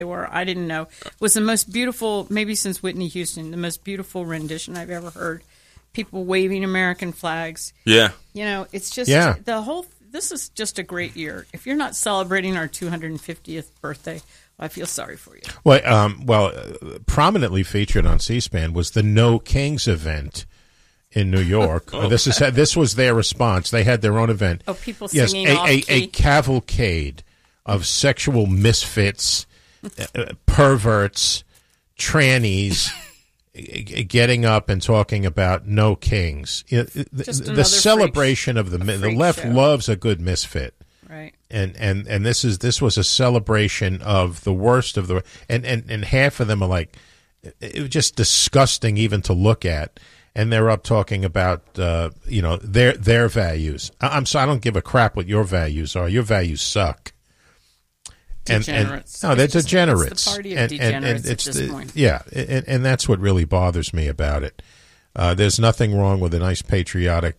they were. I didn't know. It was the most beautiful, maybe since Whitney Houston, the most beautiful rendition I've ever heard. People waving American flags. Yeah. You know, it's just this is just a great year. If you're not celebrating our 250th birthday, I feel sorry for you. Well, prominently featured on C-SPAN was the No Kings event in New York. This was their response. They had their own event. Oh, people singing off-key. A cavalcade of sexual misfits, perverts, trannies, getting up and talking about no kings. The celebration of the left loves a good misfit. Right. And this was a celebration of the worst of the and half of them are like, it was just disgusting even to look at. And they're up talking about their values. I'm sorry, I don't give a crap what your values are. Your values suck. Degenerates. No, they're degenerates. It's the party of degenerates at this point. Yeah, and that's what really bothers me about it. There's nothing wrong with a nice patriotic,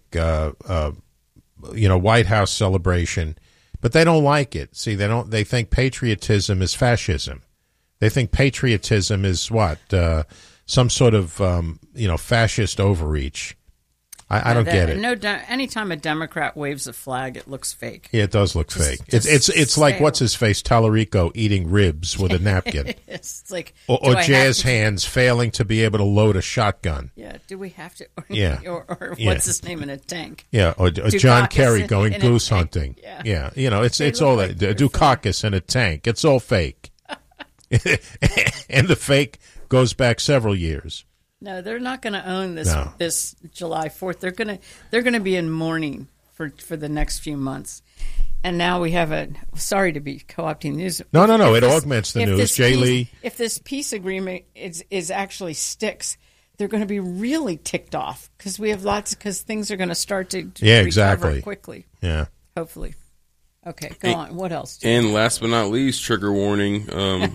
White House celebration, but they don't like it. See, they think patriotism is fascism. They think patriotism is what? Some sort of, fascist overreach. I don't get it. Anytime a Democrat waves a flag, it looks fake. Yeah, it does look fake. It's like what's his face Tallarico eating ribs with a napkin. It's like or jazz hands failing to be able to load a shotgun. Yeah, do we have to? Or yeah. What's his name in a tank? Yeah, or John Kerry going goose hunting. Yeah, it's all that Dukakis in a tank. It's all fake, and the fake goes back several years. No, they're not going to own this July 4th. They're going to be in mourning for the next few months. And now we have sorry to be co-opting news. No. It augments the news. Jay Lee. If this peace agreement is actually sticks, they're going to be really ticked off because things are going to start to recover quickly. Yeah. Hopefully. Okay, go on. What else? And last but not least, trigger warning.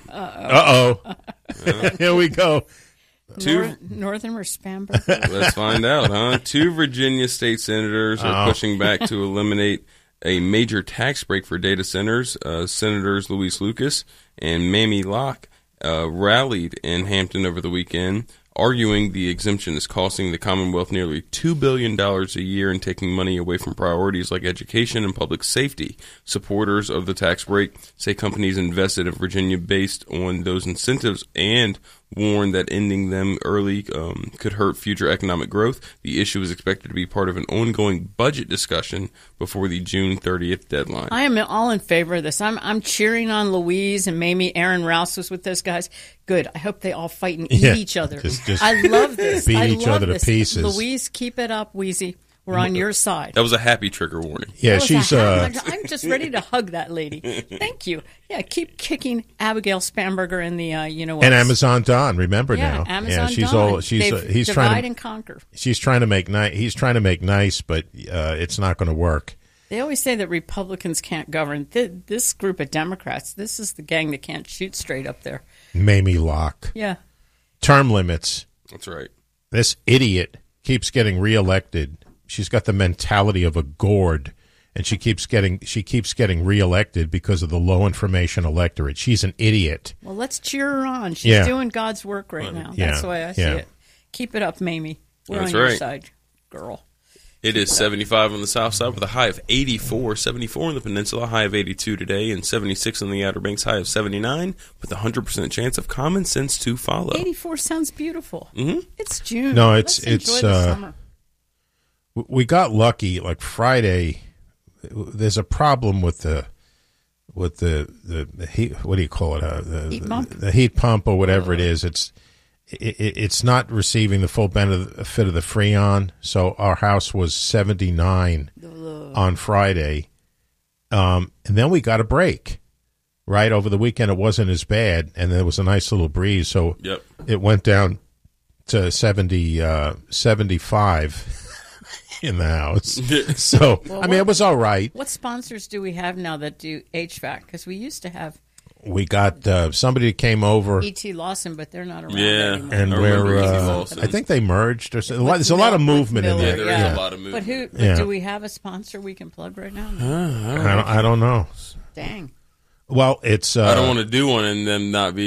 Here we go. Northern or Spamberger? Let's find out, huh? 2 Virginia state senators are pushing back to eliminate a major tax break for data centers. Senators Louise Lucas and Mamie Locke rallied in Hampton over the weekend, arguing the exemption is costing the Commonwealth nearly $2 billion a year and taking money away from priorities like education and public safety. Supporters of the tax break say companies invested in Virginia based on those incentives and warned that ending them early could hurt future economic growth. The issue is expected to be part of an ongoing budget discussion before the June 30th deadline. I am all in favor of this. I'm cheering on Louise and Mamie. Aaron Rouse was with those guys. Good. I hope they all fight and eat each other. Just I love this. Beat each other to pieces. Louise, keep it up, Wheezy. We're on your side. That was a happy trigger warning. Yeah, she's. I'm just ready to hug that lady. Thank you. Yeah, keep kicking Abigail Spamberger in the and Amazon Don. Remember now. Amazon she's Don. all. He's divide trying to and conquer. She's trying to make nice. He's trying to make nice, but it's not going to work. They always say that Republicans can't govern. This group of Democrats, this is the gang that can't shoot straight up there. Mamie Locke. Yeah. Term limits. That's right. This idiot keeps getting reelected. She's got the mentality of a gourd, and she keeps getting reelected because of the low information electorate. She's an idiot. Well, let's cheer her on. She's doing God's work right now. That's the way I see it. Keep it up, Mamie. We're on your side, girl. It is 75 on the south side with a high of 84, 74 on the peninsula, high of 82 today, and 76 on the Outer Banks, high of 79, with a 100% chance of common sense to follow. 84 sounds beautiful. Mm-hmm. It's June. No, Let's enjoy the summer. We got lucky. Like Friday, there's a problem with the heat. What do you call it? Heat pump? The heat pump or whatever it is. It's not receiving the full benefit of the Freon. So our house was 79 on Friday, and then we got a break. Right over the weekend, it wasn't as bad, and there was a nice little breeze. So it went down to 75. In the house. So, it was all right. What sponsors do we have now that do HVAC? Because we used to have... We got somebody that came over. E.T. Lawson, but they're not around anymore. And I think they merged. There's a lot of movement in there. There is a lot of movement. But do we have a sponsor we can plug right now? I don't know. Dang. Well, it's I don't want to do one and them not be